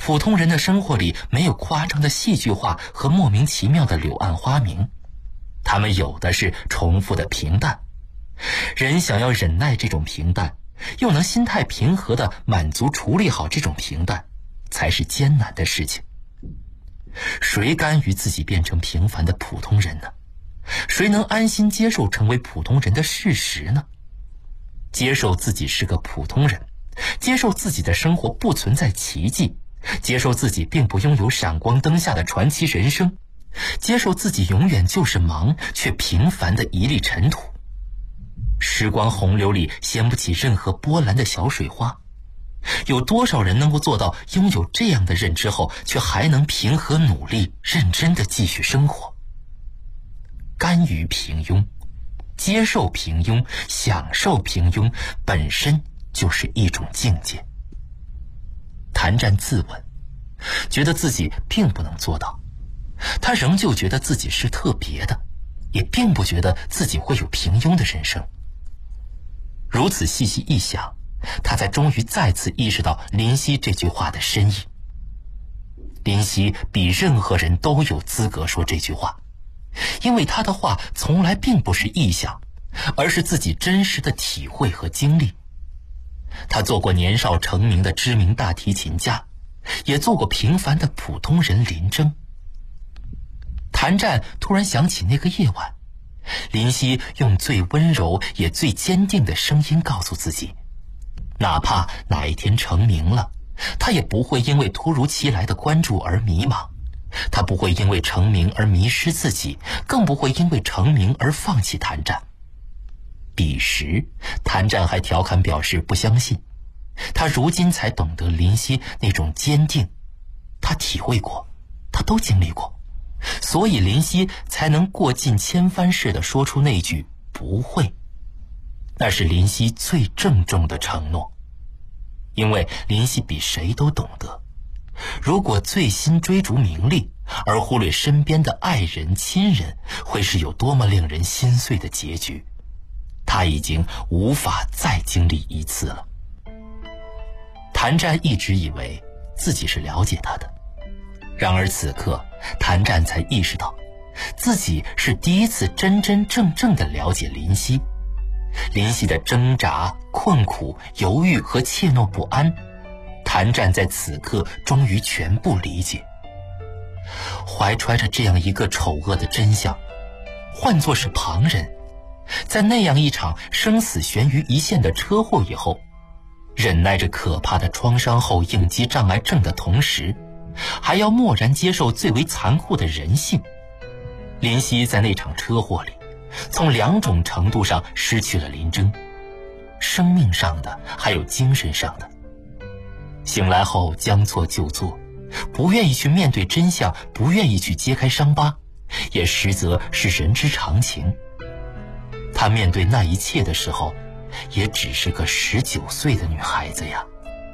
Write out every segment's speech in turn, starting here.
普通人的生活里没有夸张的戏剧化和莫名其妙的柳暗花明，他们有的是重复的平淡。人想要忍耐这种平淡，又能心态平和地满足处理好这种平淡，才是艰难的事情。谁甘于自己变成平凡的普通人呢？谁能安心接受成为普通人的事实呢？接受自己是个普通人，接受自己的生活不存在奇迹，接受自己并不拥有闪光灯下的传奇人生，接受自己永远就是忙却平凡的一粒尘土。时光洪流里掀不起任何波澜的小水花，有多少人能够做到拥有这样的认知后，却还能平和努力认真地继续生活？甘于平庸，接受平庸，享受平庸，本身就是一种境界。谭战自问，觉得自己并不能做到，他仍旧觉得自己是特别的，也并不觉得自己会有平庸的人生。如此细细一想，他才终于再次意识到林夕这句话的深意。林夕比任何人都有资格说这句话，因为他的话从来并不是臆想，而是自己真实的体会和经历。他做过年少成名的知名大提琴家，也做过平凡的普通人林征。谭战突然想起那个夜晚，林夕用最温柔也最坚定的声音告诉自己，哪怕哪一天成名了，他也不会因为突如其来的关注而迷茫，他不会因为成名而迷失自己，更不会因为成名而放弃谭战。彼时谭战还调侃表示不相信，他如今才懂得林夕那种坚定，他体会过，他都经历过，所以林夕才能过尽千帆似的说出那句不会。那是林夕最郑重的承诺，因为林夕比谁都懂得，如果醉心追逐名利，而忽略身边的爱人亲人，会是有多么令人心碎的结局。他已经无法再经历一次了。谭战一直以为自己是了解他的，然而此刻谭战才意识到，自己是第一次真真正正地了解林夕。林夕的挣扎、困苦、犹豫和怯懦不安，谭战在此刻终于全部理解。怀揣着这样一个丑恶的真相，换作是旁人，在那样一场生死悬于一线的车祸以后，忍耐着可怕的创伤后应激障碍症的同时，还要默然接受最为残酷的人性。林夕在那场车祸里，从两种程度上失去了林征，生命上的还有精神上的。醒来后将错就错，不愿意去面对真相，不愿意去揭开伤疤，也实则是人之常情。她面对那一切的时候，也只是个19岁的女孩子呀。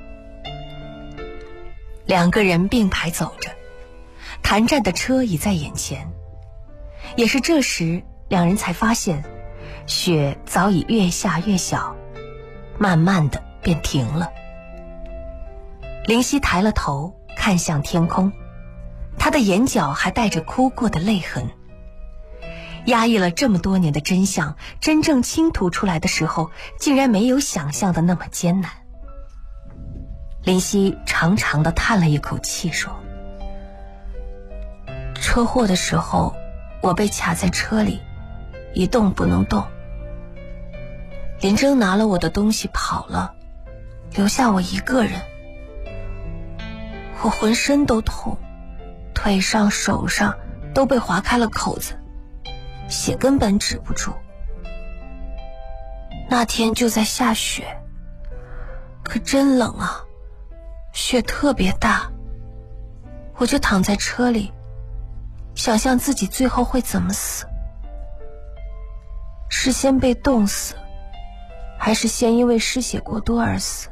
两个人并排走着，谭战的车已在眼前。也是这时，两人才发现，雪早已越下越小，慢慢的便停了。林夕抬了头，看向天空，他的眼角还带着哭过的泪痕。压抑了这么多年的真相，真正倾吐出来的时候，竟然没有想象的那么艰难。林夕长长的叹了一口气，说：车祸的时候，我被卡在车里，一动不能动。林征拿了我的东西跑了，留下我一个人。我浑身都痛，腿上手上都被划开了口子，血根本止不住。那天就在下雪，可真冷啊，雪特别大。我就躺在车里，想象自己最后会怎么死，是先被冻死，还是先因为失血过多而死。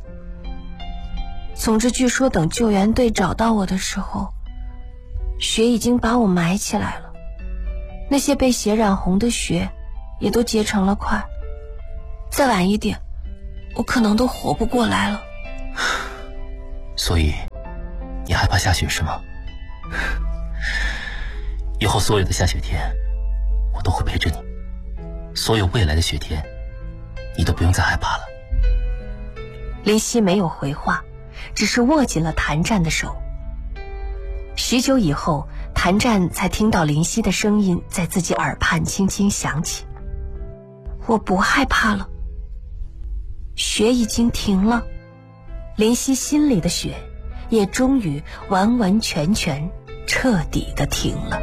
总之据说等救援队找到我的时候，雪已经把我埋起来了，那些被血染红的血也都结成了块，再晚一点我可能都活不过来了。 所以你害怕下雪是吗？以后所有的下雪天，我都会陪着你。所有未来的雪天，你都不用再害怕了。 林夕没有回话，只是握紧了谭战的手。许久以后，谭战才听到林夕的声音在自己耳畔轻轻响起：我不害怕了，雪已经停了。林夕心里的雪也终于完完全全彻底的停了。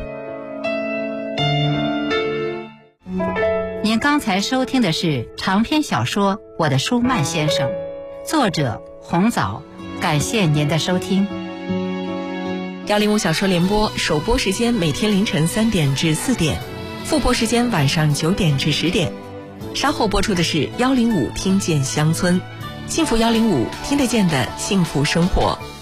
您刚才收听的是长篇小说《我的舒曼先生》，作者红枣。感谢您的收听。 105小说联播首播时间每天凌晨3点至4点，复播时间晚上9点至10点。稍后播出的是105听见乡村，幸福105听得见的幸福生活。